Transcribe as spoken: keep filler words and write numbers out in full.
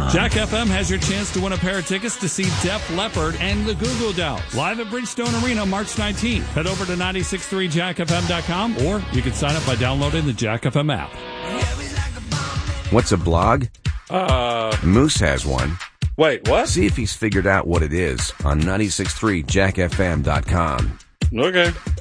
Jack F M has your chance to win a pair of tickets to see Def Leppard and the Goo Goo Dolls live at Bridgestone Arena March nineteenth. Head over to nine six three jack f m dot com or you can sign up by downloading the Jack F M app. What's a blog? Uh, Moose has one. wait, what? See if he's figured out what it is on nine six three jack f m dot com. Okay.